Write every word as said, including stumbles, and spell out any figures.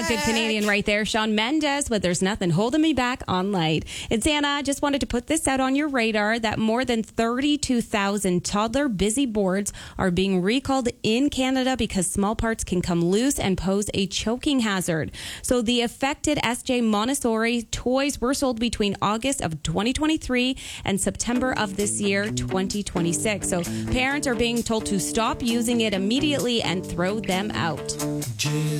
good Canadian right there. Shawn Mendes, but there's nothing holding me back on light. It's Anna. Just wanted to put this out on your radar that more than thirty-two thousand toddler busy boards are being recalled in Canada because small parts can come loose and pose a choking hazard. So the affected S J Montessori toys were sold between August of twenty twenty-three and September of this year, twenty twenty-six. So parents are being told to stop using it immediately and throw them out.